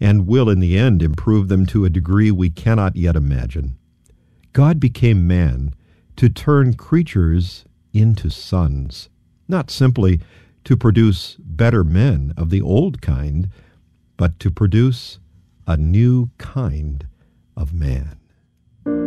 and will in the end improve them to a degree we cannot yet imagine. God became man to turn creatures into sons, not simply to produce better men of the old kind, but to produce a new kind of man.